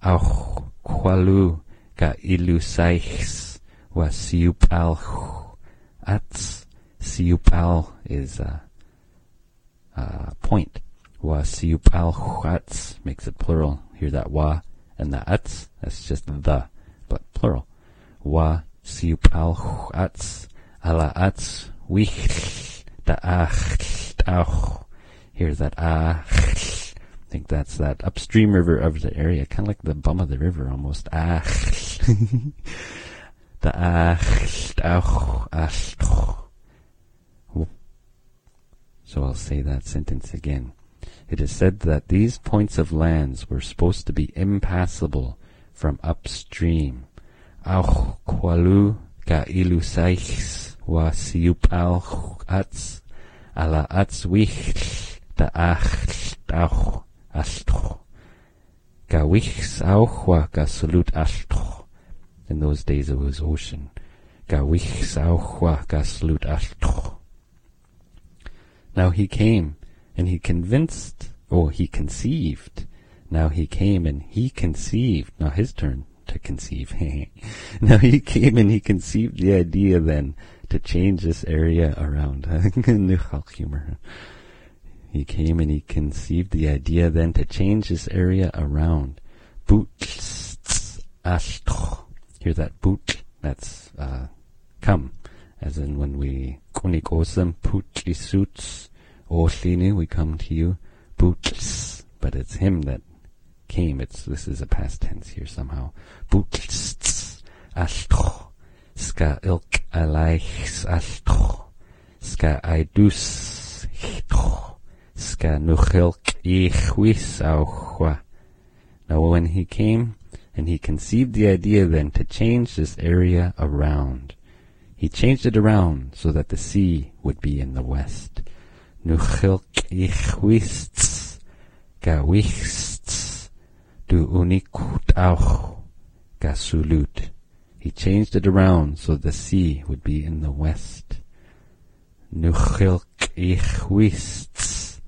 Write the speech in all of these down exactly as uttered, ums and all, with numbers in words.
auch qualu ga ilusais wa siupal ats. Siupal is a uh, uh, point. Wa siupal ats makes it plural. Hear that wa and the ats, that's just the, but plural. Wa siupal ats ala ats wich da ach auch. Hear that ah. I think that's that upstream river of the area, kind of like the bum of the river almost. Ah. The ah auch ach. So I'll say that sentence again. It is said that these points of lands were supposed to be impassable from upstream. Auch qualu ga ilusais wa siupal ats ala ats wich da ach auch astro. Ga wichs auch wa ga salut astro. In those days it was ocean. Ga wichs auch wa ga salut astro. Now he came, and he convinced, oh, he conceived. Now he came, and he conceived. Now his turn to conceive. Now he came, and he conceived the idea then to change this area around. Humor. He came, and he conceived the idea then to change this area around. Boot, astro. Hear that boot? That's uh, come. As in when we kunik osam putli suits oslini, we come to you boots, but it's him that came. It's this is a past tense here somehow. Boots astro ska ilk alaichs astro ska idus hitro ska nuchilk ichwis auchwa. Now when he came and he conceived the idea then to change this area around. He changed it around so that the sea would be in the west. Nuchilk ichwists gawichts du unikut auch gasulut. He changed it around so the sea would be in the west. Nuchilk ichwists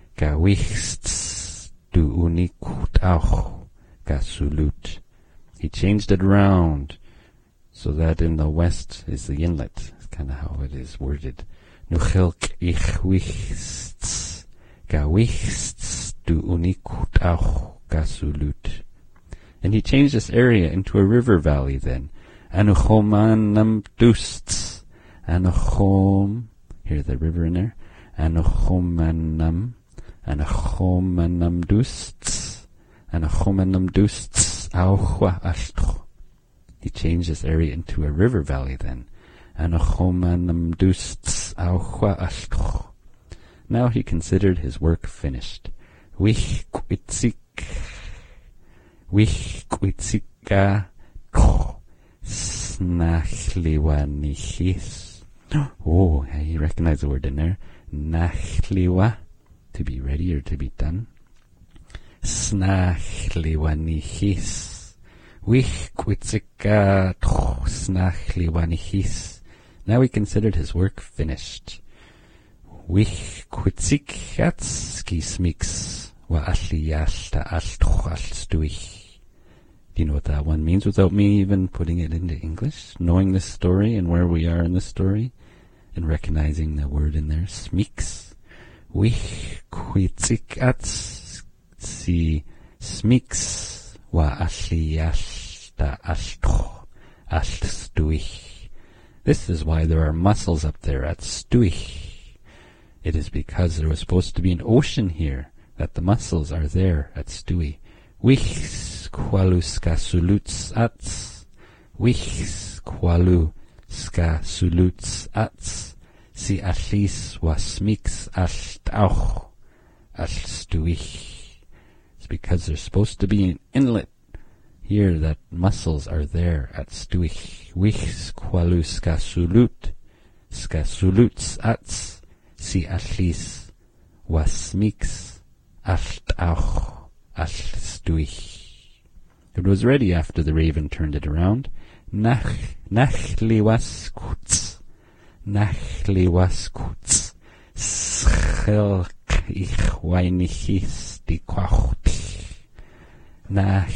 gawichts du unikut auch gasulut. He changed it around so that in the west is the inlet. That's kind of how it is worded. Nuchilk ichwichts gawichts du unikut auch gasulut. And he changed this area into a river valley then. Anuchomanam dusts. Anuchom. Hear the river in there. Anuchomanam. Anuchomanam dusts. Anuchomanam dusts. Auchwa astro. He changed this area into a river valley then. Anuchomanam dusts. Auchwa astro. Now he considered his work finished. Wich kwitzik. Wich kwitzika ko snachliwa nichis. Oh, you recognize the word in there. Nachliwa, to be ready or to be done. Snachliwa nichis. Wich kwitzika ko snachliwa nichis. Now he considered his work finished. Wich kwitzik yats skismix wa aliyasta alstuich. Do you know what that one means without me even putting it into English? Knowing this story and where we are in this story and recognizing the word in there, smix. Wich kwitzik ats si smix wa aliyasta alstuich. This is why there are mussels up there at Stuich. It is because there was supposed to be an ocean here that the mussels are there at Stui. Wichs qualu ska suluts ats. Wichs qualu ska suluts ats. Si atlis was mix alt auch al Stuich. It's because there's supposed to be an inlet here that mussels are there at Stuich. Wichs qualu ska sulut. Ska suluts ats. Si atlis was mix alt auch al Stuich. It was ready after the raven turned it around. Nach nachli was kutz. Nachli was kutz. Schilk ich weinichis die kwacht. Nach